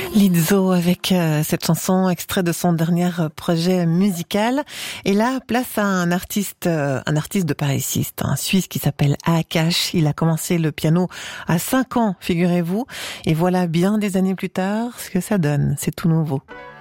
Lizzo avec cette chanson extrait de son dernier projet musical. Et là, place à un artiste de Paris 6, un Suisse qui s'appelle Akash. Il a commencé le piano à 5 ans, figurez-vous. Et voilà bien des années plus tard ce que ça donne. C'est tout nouveau.